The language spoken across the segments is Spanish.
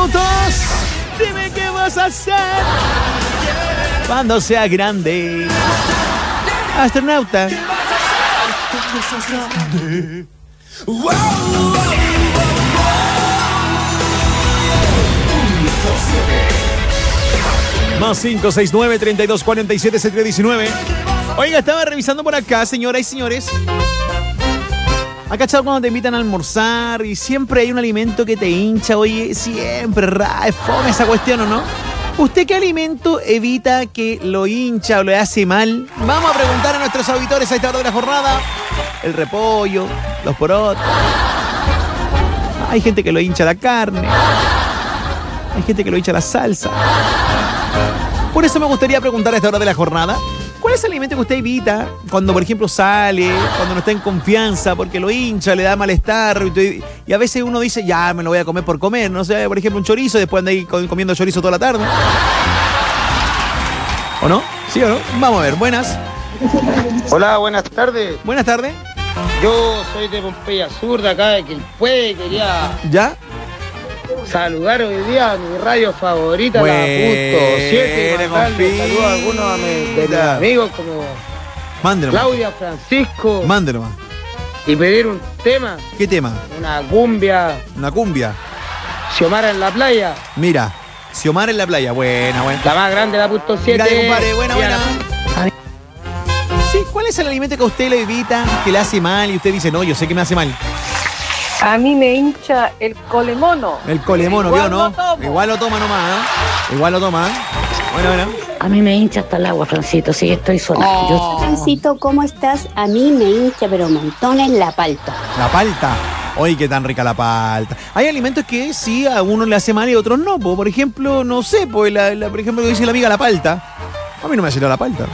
minutos. Dime qué vas a hacer cuando seas grande. Astronauta. Más 569-3247-719. Oiga, estaba revisando por acá, señoras y señores. ¿Ha cachado cuando te invitan a almorzar y siempre hay un alimento que te hincha? Oye, siempre, es fome esa cuestión, ¿o no? ¿Usted qué alimento evita que lo hincha o le hace mal? Vamos a preguntar a nuestros auditores a esta hora de la jornada. El repollo, los porotos. Hay gente que lo hincha la carne. Hay gente que lo hincha la salsa. Por eso me gustaría preguntar a esta hora de la jornada, ¿cuál es el alimento que usted evita cuando, por ejemplo, sale, cuando no está en confianza, porque lo hincha, le da malestar? Y a veces uno dice, ya, me lo voy a comer por comer. No sé, por ejemplo, un chorizo y después anda ahí comiendo chorizo toda la tarde. ¿O no? ¿Sí o no? Vamos a ver, buenas. Hola, buenas tardes. Buenas tardes. Yo soy de Pompeya Sur, de acá de Quilpué. Quería ¿ya? saludar hoy día a mi radio favorita, Buena, la Punto 7. Saludos a algunos de mis amigos como Mándelo. Claudia, Francisco. Mándelo más. Y pedir un tema. ¿Qué tema? Una cumbia. Una cumbia. Xiomara en la playa. Mira, Xiomara en la playa. Buena, buena. La más grande, la Punto 7. Mira, compadre, buena, buena. Sí, ¿cuál es el alimento que a usted le evita, que le hace mal y usted dice, no, yo sé que me hace mal? A mí me hincha el colemono. El colemono, ¿vio, no? Tomo. Igual lo toma nomás, ¿eh? Igual lo toma, ¿eh? Bueno, bueno. A mí me hincha hasta el agua, Francito, sí, estoy sola. Francito, ¿cómo estás? A mí me hincha, pero montones la palta. La palta. Oye, qué tan rica la palta. Hay alimentos que sí a uno le hace mal y a otros no. Por ejemplo, no sé, por ejemplo, que dice la amiga la palta. A mí no me hace la palta.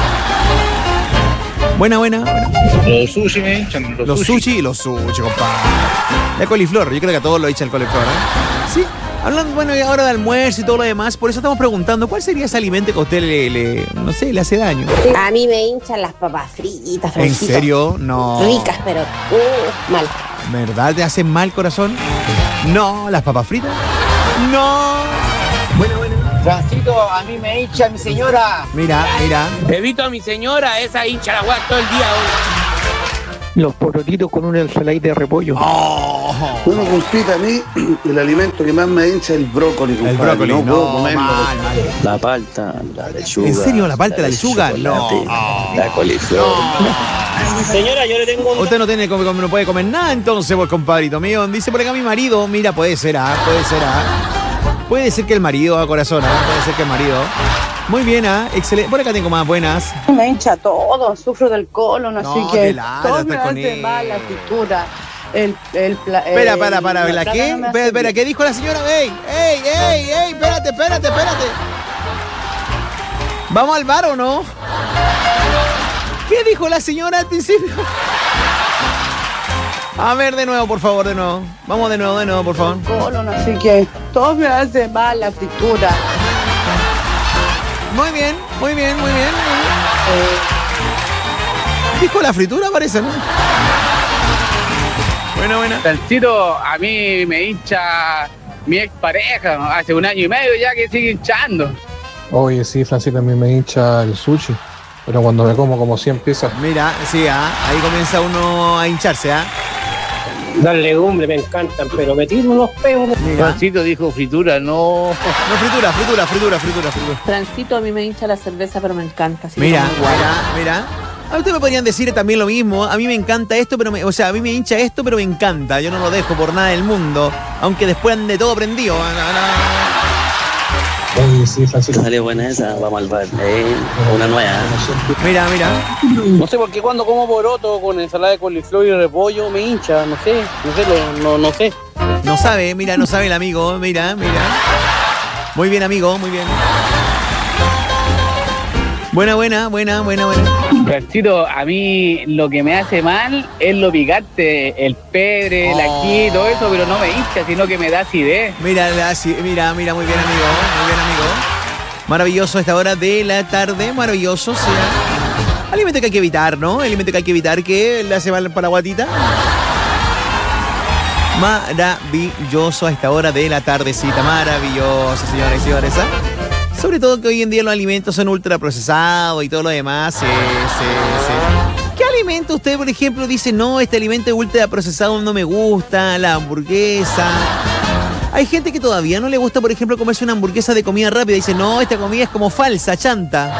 Buena, buena, buena. Los sushi me hinchan. Los sushi, compadre. La coliflor, yo creo que a todos lo echan el coliflor, ¿eh? Sí. Hablando, bueno, ahora de almuerzo y todo lo demás, por eso estamos preguntando, ¿cuál sería ese alimento que a usted no sé, le hace daño? A mí me hinchan las papas fritas, ¿En serio? No. Ricas, pero mal. ¿Verdad te hacen mal, corazón? No, las papas fritas. No. Bueno. Francito, a mí me hincha mi señora. Mira. Evito a mi señora, esa hincha la guarda todo el día hoy. Los porotitos con un ensaladita de repollo. Bueno, compita, a mí el alimento que más me hincha es el brócoli, compadre. El brócoli, no puedo comerlo. mal. La palta, la lechuga. ¿En serio, la palta, la lechuga? No. La coliflor. Señora, yo le tengo un... Usted no puede comer nada, entonces, pues, compadrito mío. Dice por acá mi marido, mira, puede ser, Puede ser que el marido, corazón, puede ser que el marido. Muy bien, excelente. Por acá tengo más buenas. Me hincha todo, sufro del colon, No, así qué que lata, todo me está con hace él. mal, la fritura. Espera, ¿la qué? Espera, ¿qué dijo la señora? ¡Ey! Espérate. ¿Vamos al bar o no? ¿Qué dijo la señora al principio? A ver, de nuevo, por favor, de nuevo. Vamos de nuevo, por favor. colon, así que todo me hace mal, la fritura. Muy bien. Dijo la fritura, parece, ¿no? Buena. Francito, a mí me hincha mi expareja, hace 1 año y medio ya que sigue hinchando. Oye, sí, Francito, a mí me hincha el sushi. Pero cuando me como 100 piezas. Mira, sí, ahí comienza uno a hincharse, Las legumbres me encantan, pero me tiro unos peos. Francito dijo fritura, no. No, fritura. Francito, a mí me hincha la cerveza, pero me encanta. Mira. A ustedes me podrían decir también lo mismo. A mí me encanta esto, pero a mí me hincha esto, pero me encanta. Yo no lo dejo por nada del mundo. Aunque después ande todo prendido. Oye, sí, Francito. Sale buena esa, vamos al bar. Una nueva. Mira. No sé por qué cuando como poroto con ensalada de coliflor y repollo me hincha, no sé. No sabe el amigo. Mira. Muy bien, amigo, muy bien. Buena. Francito, a mí lo que me hace mal es lo picante, el pebre, el ají, todo eso, pero no me hincha, sino que me da acidez. Mira, muy bien, amigo. Maravilloso a esta hora de la tarde, maravilloso, sí. Alimento que hay que evitar, ¿no? Alimento que hay que evitar que le hace mal para la guatita. Maravilloso a esta hora de la tardecita. Maravilloso, señores y señores. ¿Ah? Sobre todo que hoy en día los alimentos son ultraprocesados y todo lo demás. Sí. ¿Qué alimento usted, por ejemplo, dice, no, este alimento ultraprocesado no me gusta, la hamburguesa? Hay gente que todavía no le gusta, por ejemplo, comerse una hamburguesa de comida rápida. Dice, no, esta comida es como falsa, chanta.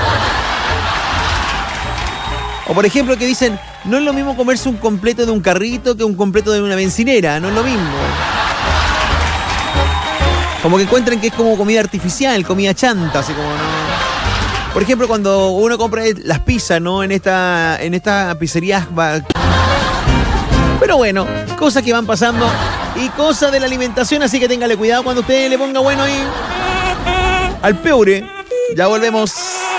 O por ejemplo que dicen, no es lo mismo comerse un completo de un carrito que un completo de una bencinera, no es lo mismo. Como que encuentran que es como comida artificial, comida chanta, así como no. Por ejemplo, cuando uno compra las pizzas, ¿no? En esta pizzería. Pero bueno, cosas que van pasando y cosas de la alimentación, así que téngale cuidado cuando usted le ponga bueno ahí al peure. Ya volvemos.